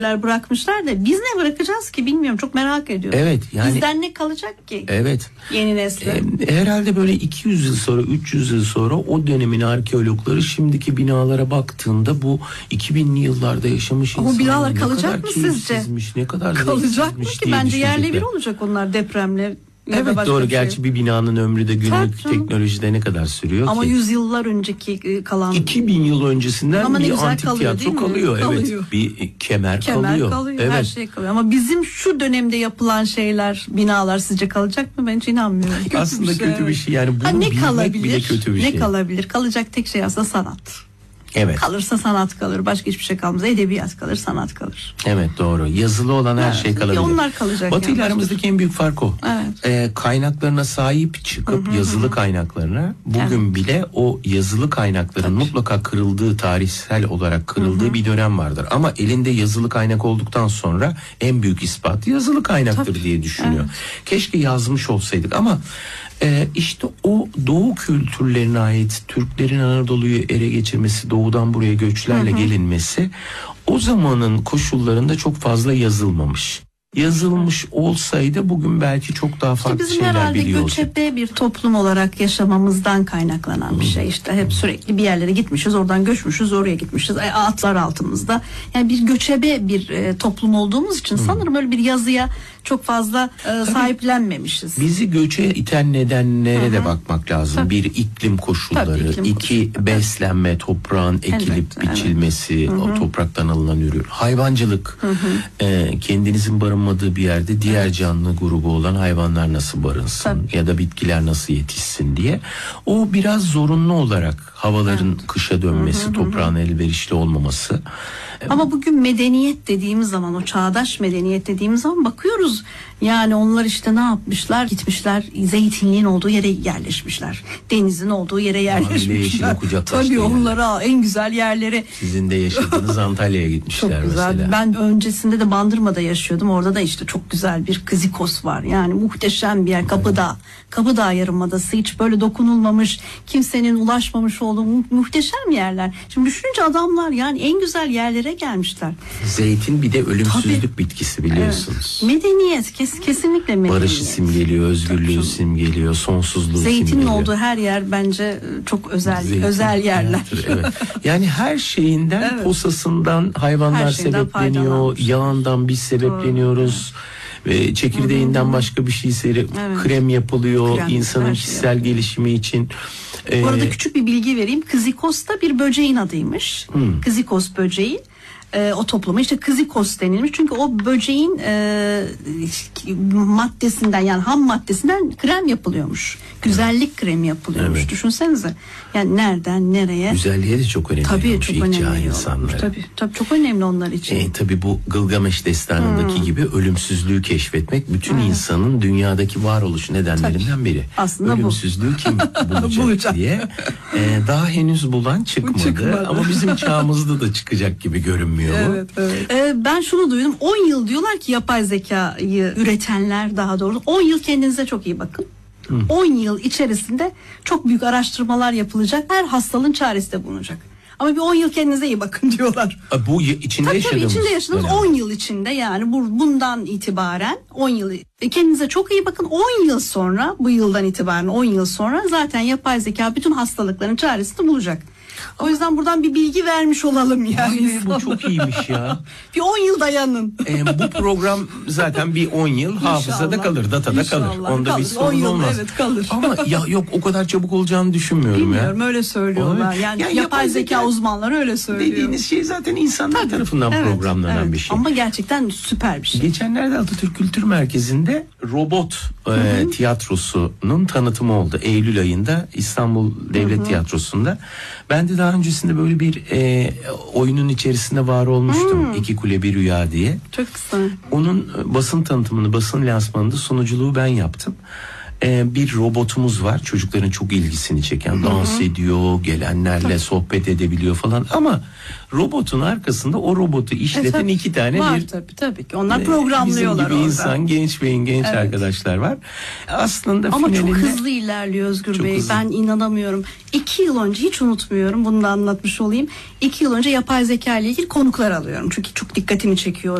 bırakmışlar da biz ne bırakacağız ki bilmiyorum, çok merak ediyorum. Evet, yani bizden ne kalacak ki? Evet. Yeni nesle. Herhalde böyle 200 yıl sonra, 300 yıl sonra o dönemin arkeologları şimdiki binalara baktığında bu 2000'li yıllarda yaşamış ama insanlar binalar ne kalacak kadar mı sizce? keyifsizmiş, ne kadar Kalacak mı ki? Bence yerle bir düşünecekler. olacak onlar depremle. Evet doğru, gerçi bir binanın ömrü de günlük teknolojide ne kadar sürüyor ama ki? yüzyıllar önceki kalan 2000 yıl öncesinden ama bir antik kalıyor, tiyatro kalıyor. Kalıyor. Evet. Bir kemer kalıyor. Evet. Her şey kalıyor. Ama bizim şu dönemde yapılan şeyler, binalar sizce kalacak mı? Ben hiç inanmıyorum. Aslında kötü bir şey. Yani bunu bilmek bile kötü bir şey. Ne kalabilir? Kalacak tek şey aslında sanat. Evet. Kalırsa sanat kalır. Başka hiçbir şey kalmaz. Edebiyat kalır, sanat kalır. Evet doğru. Yazılı olan her şey kalabilir. Onlar kalacak. Batı ile aramızdaki en büyük fark o. Evet. Kaynaklarına sahip çıkıp yazılı kaynaklarına bugün bile o yazılı kaynakların mutlaka kırıldığı, tarihsel olarak kırıldığı bir dönem vardır. Ama elinde yazılı kaynak olduktan sonra en büyük ispatı yazılı kaynaktır diye düşünüyor. Keşke yazmış olsaydık ama işte o Doğu kültürlerine ait Türklerin Anadolu'yu ele geçirmesi, doğudan buraya göçlerle gelinmesi o zamanın koşullarında çok fazla yazılmamış. Yazılmış olsaydı bugün belki çok daha farklı bizim şeyler biliyor olacak. göçebe bir toplum olarak yaşamamızdan kaynaklanan bir şey. İşte hep sürekli bir yerlere gitmişiz, oradan göçmüşüz, oraya gitmişiz. Atlar altımızda. Yani bir göçebe bir toplum olduğumuz için sanırım öyle bir yazıya çok fazla sahiplenmemişiz. Bizi göçe iten nedenlere de bakmak lazım. Bir iklim koşulları, iki beslenme, toprağın ekilip biçilmesi, o topraktan alınan ürün, hayvancılık, kendinizin barınmadığı bir yerde diğer canlı grubu olan hayvanlar nasıl barınsın ya da bitkiler nasıl yetişsin diye. O biraz zorunlu olarak havaların kışa dönmesi, toprağın elverişli olmaması. Ama bugün medeniyet dediğimiz zaman, o çağdaş medeniyet dediğimiz zaman bakıyoruz. Yani onlar işte ne yapmışlar? Gitmişler zeytinliğin olduğu yere yerleşmişler. Denizin olduğu yere yerleşmişler. Tabii onlara en güzel yerleri. Sizin de yaşadığınız Antalya'ya gitmişler çok güzel. mesela. Ben öncesinde de Bandırma'da yaşıyordum. Orada da işte çok güzel bir Kızikos var. Yani muhteşem bir yer. Kapıdağ Yarımadası, hiç böyle dokunulmamış, kimsenin ulaşmamış olduğu muhteşem yerler. Şimdi düşününce adamlar yani en güzel yerlere gelmişler. Zeytin bir de ölümsüzlük bitkisi biliyorsunuz. Evet. Medeniyet kesinlikle medeniyet. Barışı simgeliyor, özgürlüğü simgeliyor, sonsuzluğu Zeytinin simgeliyor. olduğu her yer bence çok özel yerler. Evet. Yani her şeyinden posasından hayvanlar sebepleniyor, yağından biz sebepleniyoruz. Ve çekirdeğinden başka bir şey krem yapılıyor insanın kişisel gelişimi için. Bu arada küçük bir bilgi vereyim. Kızikos da bir böceğin adıymış. Kızikos böceği. O topluma işte Kızikos denilmiş. Çünkü o böceğin maddesinden, yani ham maddesinden krem yapılıyormuş. Güzellik kremi yapılıyormuş. Evet. Düşünsenize. Yani nereden nereye. Güzelliğe de çok önemli. Tabii çok önemli insanlar. Tabii çok önemli onlar için. Tabii bu Gılgameş destanındaki gibi ölümsüzlüğü keşfetmek bütün insanın dünyadaki varoluş nedenlerinden biri. Aslında ölümsüzlüğü kim bulacak diye. Daha henüz bulan çıkmadı. Ama bizim çağımızda da çıkacak gibi görünmüyor. Evet. Ben şunu duydum. 10 yıl diyorlar ki yapay zekayı üretenler, daha doğrusu 10 yıl kendinize çok iyi bakın. 10 yıl içerisinde çok büyük araştırmalar yapılacak. Her hastalığın çaresi de bulunacak. Ama bir 10 yıl kendinize iyi bakın diyorlar. Bu içinde yaşadığımız. Tabii içinde yaşadığımız 10 yıl içinde, yani bundan itibaren 10 yıl kendinize çok iyi bakın. 10 yıl sonra, bu yıldan itibaren 10 yıl sonra zaten yapay zeka bütün hastalıkların çaresini bulacak. O yüzden buradan bir bilgi vermiş olalım yani. Bu çok iyiymiş ya. Bir 10 yıl dayanın. Bu program zaten bir 10 yıl hafızada kalır, datada kalır. Onda bir sorun olmaz. Evet kalır. Ama yok o kadar çabuk olacağını düşünmüyorum. Bilmiyorum, öyle söylüyorlar. Yani yapay zeka uzmanları öyle söylüyor. Dediğiniz şey zaten insanlar tarafından programlanan bir şey. Ama gerçekten süper bir şey. Geçenlerde Atatürk Kültür Merkezi'nde robot tiyatrosunun tanıtımı oldu. Eylül ayında İstanbul Devlet Tiyatrosu'nda. Ben de daha öncesinde böyle bir oyunun içerisinde var olmuştum. İki Kule Bir Rüya diye. Çok güzel. Onun basın tanıtımını, basın lansmanında sunuculuğu ben yaptım. bir robotumuz var. Çocukların çok ilgisini çeken, dans ediyor, gelenlerle sohbet edebiliyor falan. Ama robotun arkasında o robotu işleten iki tane var bir tabii ki. Onlar programlıyorlar bizim gibi orada. insan, genç beyin, genç arkadaşlar var. Aslında Ama finalinde çok hızlı ilerliyor Özgür Çok Bey. hızlı. Ben inanamıyorum. 2 yıl önce, hiç unutmuyorum, bunu da anlatmış olayım. 2 yıl önce yapay zeka ile ilgili konuklar alıyorum. Çünkü çok dikkatimi çekiyor